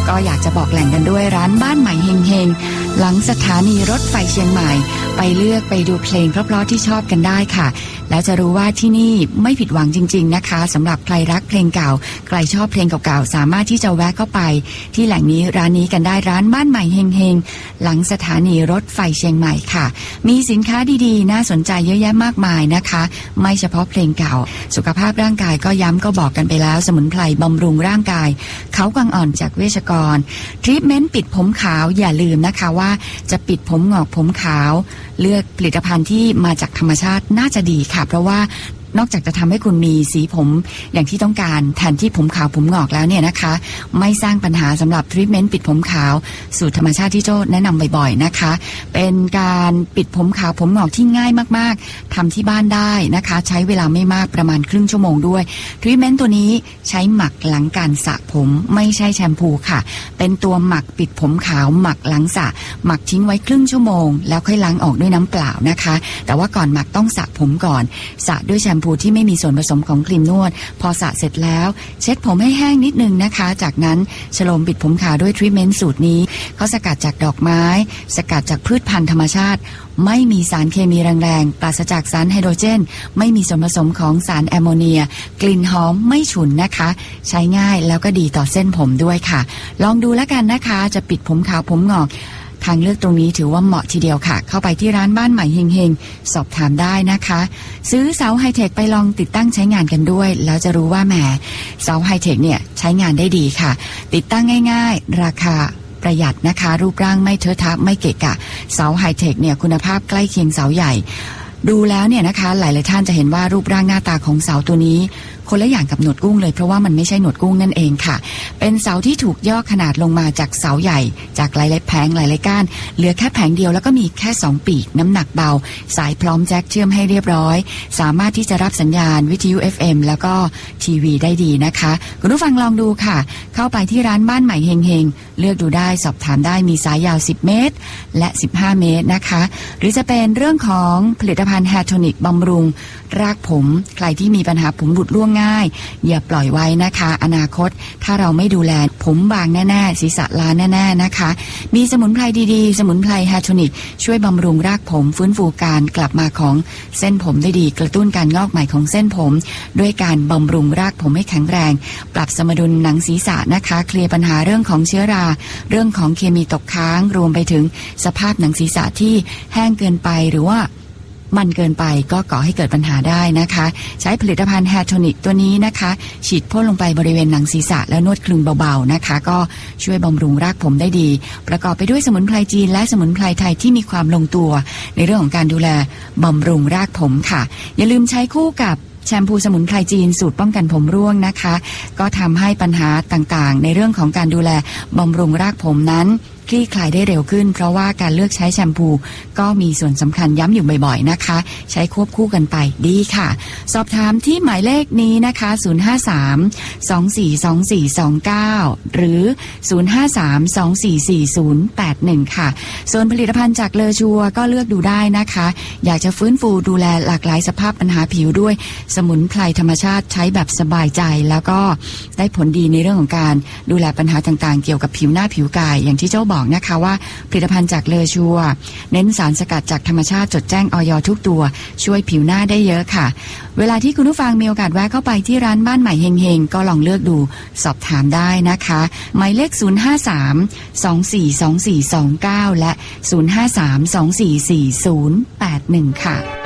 ก็อยากจะบอกแหล่งกันด้วยร้านบ้านใหม่เฮงๆหลังสถานีรถไฟเชียงใหม่ไปเลือกไปดูเพลงเพราะๆที่ชอบกันได้ค่ะแล้วจะรู้ว่าที่นี่ไม่ผิดหวังจริงๆนะคะสำหรับใครรักเพลงเก่าใครชอบเพลงเก่าๆสามารถที่จะแวะเข้าไปที่แหล่งนี้ร้านนี้กันได้ร้านบ้านใหม่เฮงๆหลังสถานีรถไฟเชียงใหม่ค่ะมีสินค้าดีๆน่าสนใจเยอะแยะมากมายนะคะไม่เฉพาะเพลงเก่าสุขภาพร่างกายก็ย้ำก็บอกกันไปแล้วสมุนไพรบำรุงร่างกายเขากวางอ่อนจากเวชกรทรีทเมนต์ปิดผมขาวอย่าลืมนะคะว่าจะปิดผมงอกผมขาวเลือกผลิตภัณฑ์ที่มาจากธรรมชาติน่าจะดีค่ะเพราะว่านอกจากจะทำให้คุณมีสีผมอย่างที่ต้องการแทนที่ผมขาวผมงอกแล้วเนี่ยนะคะไม่สร้างปัญหาสำหรับทรีทเมนต์ปิดผมขาวสูตรธรรมชาติที่โจ้แนะนำบ่อยๆนะคะเป็นการปิดผมขาวผมงอกที่ง่ายมากๆทำที่บ้านได้นะคะใช้เวลาไม่มากประมาณครึ่งชั่วโมงด้วยทรีทเมนต์ตัวนี้ใช้หมักหลังการสระผมไม่ใช่แชมพูค่ะเป็นตัวหมักปิดผมขาวหมักหลังสระหมักทิ้งไว้ครึ่งชั่วโมงแล้วค่อยล้างออกด้วยน้ำเปล่านะคะแต่ว่าก่อนหมักต้องสระผมก่อนสระด้วยแชมพูที่ไม่มีส่วนผสมของครีมนวดพอสระเสร็จแล้วเช็ดผมให้แห้งนิดนึงนะคะจากนั้นฉโลมปิดผมขาวด้วยทรีทเมนต์สูตรนี้เขาสกัดจากดอกไม้สกัดจากพืชพันธุ์ธรรมชาติไม่มีสารเคมีแรงๆปราศจากสารไฮโดรเจนไม่มีส่วนผสมของสารแอมโมเนียกลิ่นหอมไม่ฉุนนะคะใช้ง่ายแล้วก็ดีต่อเส้นผมด้วยค่ะลองดูแล้วกันนะคะจะปิดผมขาวผมงอกทางเลือกตรงนี้ถือว่าเหมาะทีเดียวค่ะเข้าไปที่ร้านบ้านใหม่เฮงๆสอบถามได้นะคะซื้อเสาไฮเทคไปลองติดตั้งใช้งานกันด้วยแล้วจะรู้ว่าแหมเสาไฮเทคเนี่ยใช้งานได้ดีค่ะติดตั้งง่ายๆราคาประหยัดนะคะรูปร่างไม่เทอะทะไม่เกะกะเสาไฮเทคเนี่ยคุณภาพใกล้เคียงเสาใหญ่ดูแล้วเนี่ยนะคะหลายๆท่านจะเห็นว่ารูปร่างหน้าตาของเสาตัวนี้คนละอย่างกับหนวดกุ้งเลยเพราะว่ามันไม่ใช่หนวดกุ้งนั่นเองค่ะเป็นเสาที่ถูกย่อขนาดลงมาจากเสาใหญ่จากหลายๆแผงหลายๆก้านเหลือแค่แผงเดียวแล้วก็มีแค่2ปีกน้ำหนักเบาสายพร้อมแจ็คเชื่อมให้เรียบร้อยสามารถที่จะรับสัญญาณวิทยุ FM แล้วก็ทีวีได้ดีนะคะคุณผู้ฟังลองดูค่ะเข้าไปที่ร้านบ้านใหม่เฮงๆเลือกดูได้สอบถามได้มีสายยาว10เมตรและ15เมตรนะคะหรือจะเป็นเรื่องของผลิตภัณฑ์แฮร์โทนิกบำรุงรากผมใครที่มีปัญหาผมหลุดร่วงง่ายอย่าปล่อยไว้นะคะอนาคตถ้าเราไม่ดูแลผมบางแน่ๆศีรษะล้านแน่ๆนะคะมีสมุนไพรดีๆสมุนไพรแฮร์โทนิกช่วยบำรุงรากผมฟื้นฟูการกลับมาของเส้นผมได้ดีกระตุ้นการงอกใหม่ของเส้นผมด้วยการบำรุงรากผมให้แข็งแรงปรับสมดุลหนังศีรษะนะคะเคลียร์ปัญหาเรื่องของเชื้อราเรื่องของเคมีตกค้างรวมไปถึงสภาพหนังศีรษะที่แห้งเกินไปหรือว่ามันเกินไปก็ก่อให้เกิดปัญหาได้นะคะใช้ผลิตภัณฑ์แฮร์โทนิกตัวนี้นะคะฉีดพ่นลงไปบริเวณหนังศีรษะแล้วนวดคลึงเบาๆนะคะก็ช่วยบำรุงรากผมได้ดีประกอบไปด้วยสมุนไพรจีนและสมุนไพรไทยที่มีความลงตัวในเรื่องของการดูแลบำรุงรากผมค่ะอย่าลืมใช้คู่กับแชมพูสมุนไพรจีนสูตรป้องกันผมร่วงนะคะก็ทำให้ปัญหาต่างๆในเรื่องของการดูแลบำรุงรากผมนั้นคลี่คลายได้เร็วขึ้นเพราะว่าการเลือกใช้แชมพูก็มีส่วนสำคัญย้ำอยู่บ่อยๆนะคะใช้ควบคู่กันไปดีค่ะสอบถามที่หมายเลขนี้นะคะ053-242429หรือ053-244081ค่ะส่วนผลิตภัณฑ์จากเลอชัวก็เลือกดูได้นะคะอยากจะฟื้นฟูดูแลหลากหลายสภาพปัญหาผิวด้วยสมุนไพรธรรมชาติใช้แบบสบายใจแล้วก็ได้ผลดีในเรื่องของการดูแลปัญหาต่างๆเกี่ยวกับผิวหน้าผิวกายอย่างที่เจ้าบอกนะคะว่าผลิตภัณฑ์จากเลอชัวเน้นสารสกัดจากธรรมชาติจดแจ้งอย.ทุกตัวช่วยผิวหน้าได้เยอะค่ะเวลาที่คุณผู้ฟังมีโอกาสแวะเข้าไปที่ร้านบ้านใหม่เฮงๆก็ลองเลือกดูสอบถามได้นะคะหมายเลข053-242429และ053-244081ค่ะ